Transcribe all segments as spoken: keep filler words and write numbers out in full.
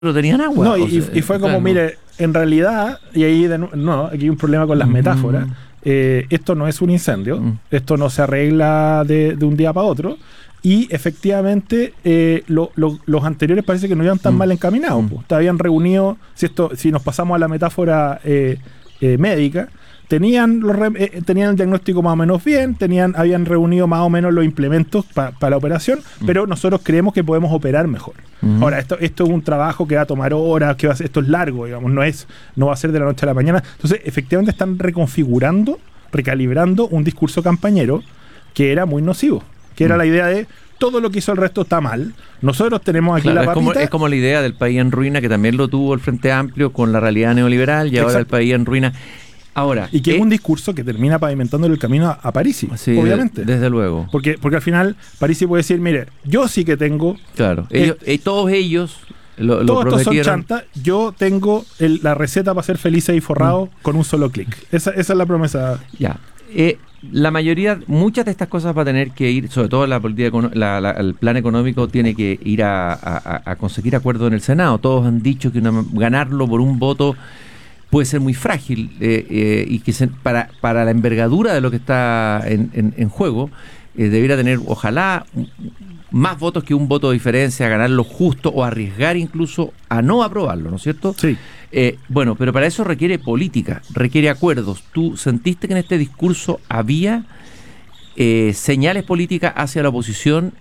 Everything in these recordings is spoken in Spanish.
no tenían agua. No, y, sea, y fue como, claro. mire, en realidad, y ahí de, no, aquí hay un problema con las Mm. metáforas. Eh, esto no es un incendio, Mm. esto no se arregla de, de un día para otro. Y efectivamente, eh, lo, lo, los anteriores parece que no iban tan Mm. mal encaminados. Mm. Pues. Te habían reunido, si, esto, si nos pasamos a la metáfora eh, eh, médica, tenían, los re, eh, tenían el diagnóstico más o menos bien, tenían, habían reunido más o menos los implementos para pa la operación, mm. pero nosotros creemos que podemos operar mejor. Mm. Ahora, esto, esto es un trabajo que va a tomar horas, que va a ser, esto es largo, digamos, no, es, no va a ser de la noche a la mañana. Entonces, efectivamente están reconfigurando, recalibrando un discurso campañero que era muy nocivo, que era mm. la idea de todo lo que hizo el resto está mal. Nosotros tenemos aquí claro, la papita. Es como, es como la idea del país en ruina, que también lo tuvo el Frente Amplio con la realidad neoliberal, y Exacto. ahora el país en ruina. Ahora, y que es un discurso que termina pavimentando el camino a, a Parisi, sí, obviamente. De, desde luego. Porque, porque al final Parisi puede decir, mire, yo sí que tengo... Claro, ellos, eh, todos ellos lo, lo todos prometieron. Estos son chantas, yo tengo el, la receta para ser felices y forrados mm. con un solo clic. Esa, esa es la promesa. Ya. Eh, la mayoría, muchas de estas cosas va a tener que ir, sobre todo la política, la, la, el plan económico tiene que ir a, a, a conseguir acuerdos en el Senado. Todos han dicho que una, ganarlo por un voto puede ser muy frágil eh, eh, y que se, para, para la envergadura de lo que está en, en, en juego, eh, debiera tener, ojalá, más votos que un voto de diferencia, ganarlo justo o arriesgar incluso a no aprobarlo, ¿no es cierto? Sí. Eh, bueno, pero para eso requiere política, requiere acuerdos. ¿Tú sentiste que en este discurso había eh, señales políticas hacia la oposición,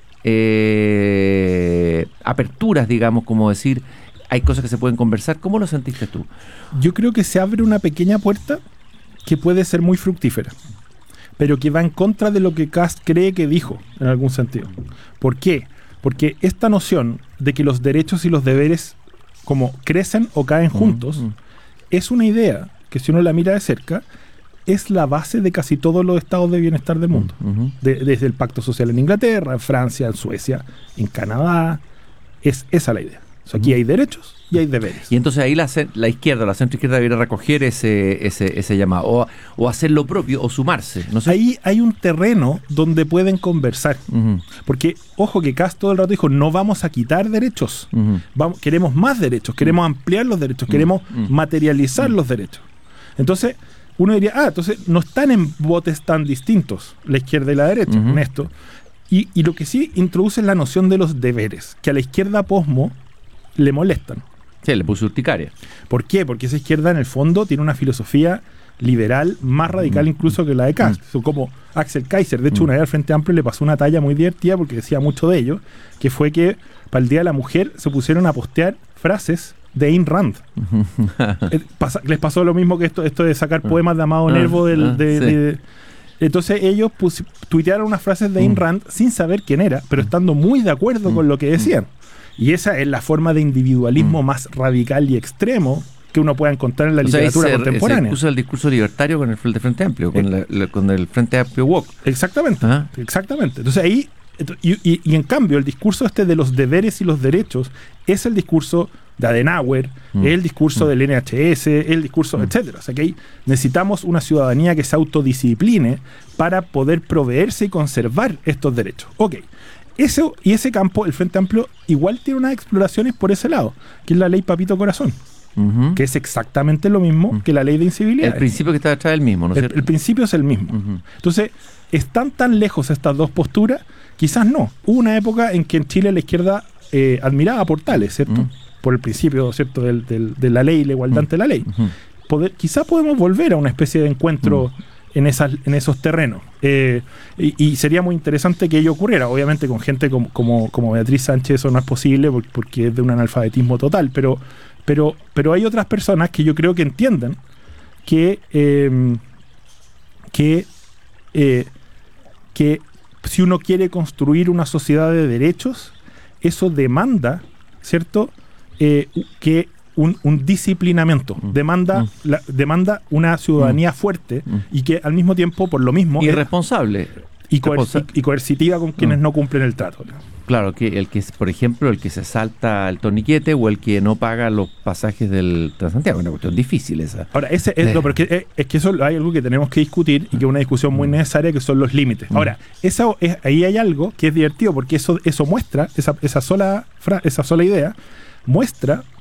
eh, aperturas, digamos, como decir... hay cosas que se pueden conversar? ¿Cómo lo sentiste tú? Yo creo que se abre una pequeña puerta que puede ser muy fructífera, pero que va en contra de lo que Kast cree que dijo, en algún sentido. ¿Por qué? Porque esta noción de que los derechos y los deberes como crecen o caen juntos, uh-huh. es una idea que si uno la mira de cerca, es la base de casi todos los estados de bienestar del mundo. Uh-huh. de, desde el Pacto Social en Inglaterra, en Francia, en Suecia, en Canadá, es esa la idea. O sea, aquí hay derechos y hay deberes. Y entonces ahí la, la izquierda, la centroizquierda debería recoger ese, ese, ese llamado, o, o hacer lo propio, o sumarse. No sé. Ahí hay un terreno donde pueden conversar. Uh-huh. Porque, ojo, que Kast todo el rato dijo, no vamos a quitar derechos. Uh-huh. Vamos, queremos más derechos, queremos uh-huh. ampliar los derechos, uh-huh. queremos uh-huh. materializar uh-huh. los derechos. Entonces, uno diría, ah, entonces no están en botes tan distintos, la izquierda y la derecha, uh-huh. en esto. Y, y lo que sí introduce es la noción de los deberes, que a la izquierda posmo le molestan. Sí, le puso urticaria. ¿Por qué? Porque esa izquierda en el fondo tiene una filosofía liberal más radical mm. incluso que la de Kast. Mm. Son como Axel Kaiser. De hecho, mm. una vez al Frente Amplio le pasó una talla muy divertida porque decía mucho de ello, que fue que para el Día de la Mujer se pusieron a postear frases de Ayn Rand. eh, pasa, les pasó lo mismo que esto, esto de sacar poemas de Amado Nervo del... Ah, de, sí. de, de, entonces ellos pus, tuitearon unas frases de Ayn Rand mm. sin saber quién era, pero estando muy de acuerdo mm. con lo que decían. Y esa es la forma de individualismo mm. más radical y extremo que uno pueda encontrar en la o literatura sea, se, contemporánea. Se usa el discurso libertario con el Frente Amplio, con, eh, la, la, con el Frente Amplio Woke. Exactamente, ¿Ah? exactamente. Entonces ahí, y, y, y en cambio el discurso este de los deberes y los derechos es el discurso de Adenauer, mm. es el discurso mm. del N H S, es el discurso, mm. etcétera. O sea que ahí necesitamos una ciudadanía que se autodiscipline para poder proveerse y conservar estos derechos. Ok. Eso, y ese campo, el Frente Amplio, igual tiene unas exploraciones por ese lado, que es la ley Papito Corazón, uh-huh. que es exactamente lo mismo uh-huh. que la ley de incivilidad. El principio que está detrás es el mismo, ¿no es el, cierto? El principio es el mismo. Uh-huh. Entonces, ¿están tan lejos estas dos posturas? Quizás no. Hubo una época en que en Chile la izquierda eh, admiraba a Portales, ¿cierto? Uh-huh. Por el principio, ¿cierto? Del, del, de la ley y la igualdad uh-huh. ante la ley. Uh-huh. Poder, quizás podemos volver a una especie de encuentro uh-huh. En, esas, en esos terrenos. Eh, y, y sería muy interesante que ello ocurriera. Obviamente con gente como, como, como Beatriz Sánchez eso no es posible porque, porque es de un analfabetismo total, pero, pero, pero hay otras personas que yo creo que entienden que, eh, que, eh, que si uno quiere construir una sociedad de derechos, eso demanda, ¿cierto? Eh, que Un, un disciplinamiento, mm. demanda, mm. La, demanda una ciudadanía mm. fuerte mm. y que al mismo tiempo, por lo mismo... Irresponsable. Y, coer- y, y coercitiva con quienes mm. no cumplen el trato. ¿No? Claro, que el que, por ejemplo, el que se salta el torniquete o el que no paga los pasajes del Transantiago, es una cuestión difícil esa. Ahora, ese es, eh. lo, porque es, es que eso hay algo que tenemos que discutir y que es una discusión muy necesaria, que son los límites. Mm. Ahora, esa, es, ahí hay algo que es divertido porque eso, eso muestra, esa, esa, sola, esa sola idea, muestra